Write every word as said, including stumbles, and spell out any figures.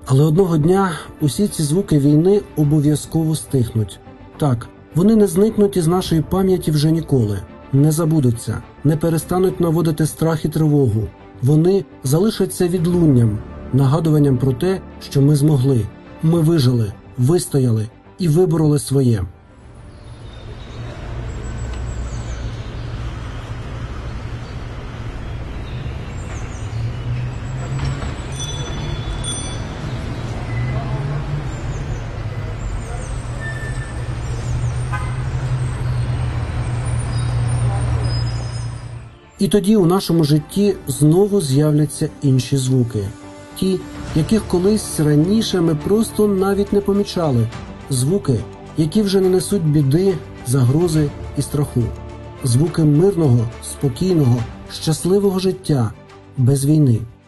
Але одного дня усі ці звуки війни обов'язково стихнуть. Так, вони не зникнуть із нашої пам'яті вже ніколи, не забудуться, не перестануть наводити страх і тривогу. Вони залишаться відлунням, нагадуванням про те, що ми змогли, ми вижили, вистояли і вибороли своє. І тоді у нашому житті знову з'являться інші звуки. Ті, яких колись раніше ми просто навіть не помічали. Звуки, які вже не несуть біди, загрози і страху. Звуки мирного, спокійного, щасливого життя без війни.